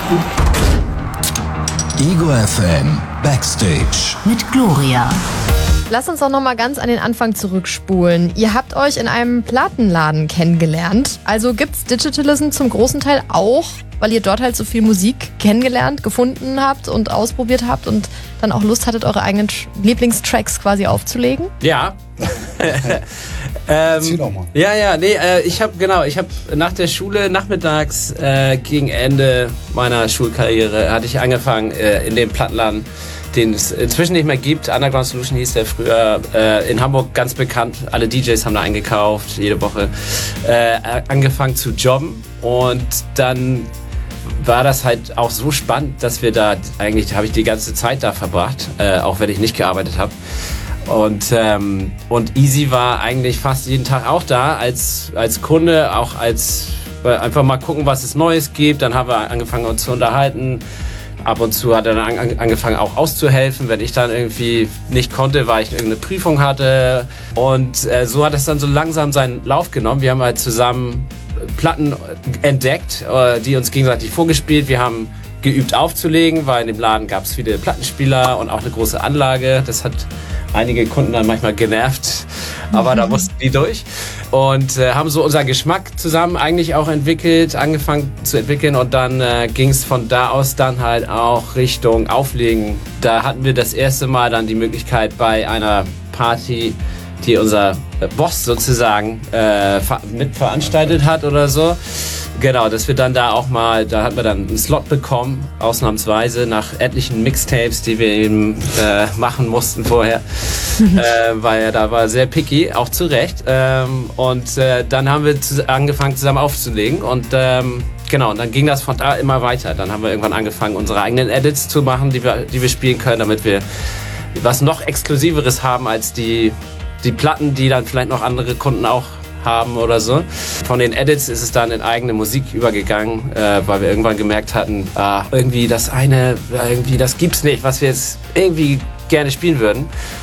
Ego FM Backstage mit Gloria. Lass uns doch noch mal ganz an den Anfang zurückspulen. Ihr habt euch in einem Plattenladen kennengelernt. Also gibt's Digitalism zum großen Teil auch, weil ihr dort halt so viel Musik kennengelernt, gefunden habt und ausprobiert habt und dann auch Lust hattet, eure eigenen Lieblingstracks quasi aufzulegen? Ja. Ich habe nach der Schule nachmittags gegen Ende meiner Schulkarriere hatte ich angefangen in dem Plattenladen, den es inzwischen nicht mehr gibt. Underground Solution hieß der früher, in Hamburg ganz bekannt. Alle DJs haben da eingekauft, jede Woche. Angefangen zu jobben und dann war das halt auch so spannend, dass wir da eigentlich, habe ich die ganze Zeit da verbracht, auch wenn ich nicht gearbeitet habe. Und Easy war eigentlich fast jeden Tag auch da als Kunde, auch als einfach mal gucken, was es Neues gibt. Dann haben wir angefangen uns zu unterhalten. Ab und zu hat er dann angefangen auch auszuhelfen, wenn ich dann irgendwie nicht konnte, weil ich irgendeine Prüfung hatte. Und so hat es dann so langsam seinen Lauf genommen. Wir haben halt zusammen Platten entdeckt, die uns gegenseitig vorgespielt. Wir haben geübt aufzulegen, weil in dem Laden gab es viele Plattenspieler und auch eine große Anlage. Das hat einige Kunden dann manchmal genervt, aber da mussten die durch. Und haben so unseren Geschmack zusammen eigentlich auch angefangen zu entwickeln und dann ging es von da aus dann halt auch Richtung Auflegen. Da hatten wir das erste Mal dann die Möglichkeit bei einer Party, die unser Boss sozusagen mitveranstaltet hat oder so. Genau, dass wir dann da auch mal, da hat man dann einen Slot bekommen, ausnahmsweise nach etlichen Mixtapes, die wir eben machen mussten vorher, weil er da war sehr picky, auch zu Recht. Dann haben wir angefangen zusammen aufzulegen und genau, und dann ging das von da immer weiter. Dann haben wir irgendwann angefangen, unsere eigenen Edits zu machen, die wir spielen können, damit wir was noch Exklusiveres haben als die Platten, die dann vielleicht noch andere Kunden auch haben oder so. Von den Edits ist es dann in eigene Musik übergegangen, weil wir irgendwann gemerkt hatten, das gibt's nicht, was wir jetzt irgendwie gerne spielen würden.